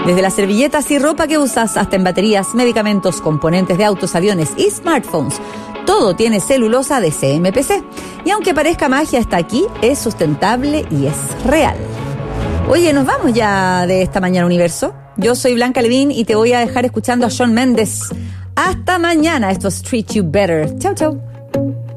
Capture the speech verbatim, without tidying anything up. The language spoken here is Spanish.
Desde las servilletas y ropa que usas hasta en baterías, medicamentos, componentes de autos, aviones y smartphones, todo tiene celulosa de C M P C. Y aunque parezca magia, está aquí, es sustentable y es real. Oye, nos vamos ya de esta mañana, universo. Yo soy Blanca Levín y te voy a dejar escuchando a Shawn Mendes. Hasta mañana. Esto es Treat You Better. Chau, chau.